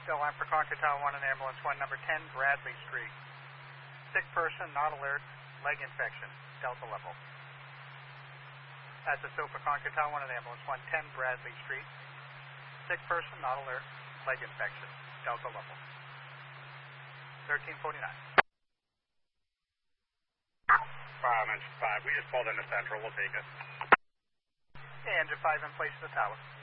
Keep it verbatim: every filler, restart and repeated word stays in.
Still line for Concord Tower one and ambulance one, number ten, Bradley Street. Sick person, not alert, leg infection, Delta level. That's a still for Concord Tower one and ambulance one, ten, Bradley Street. Sick person, not alert, leg infection, Delta level. thirteen forty-nine. Five, engine five. We just pulled into Central. We'll take it. Yeah, engine five in place of the tower.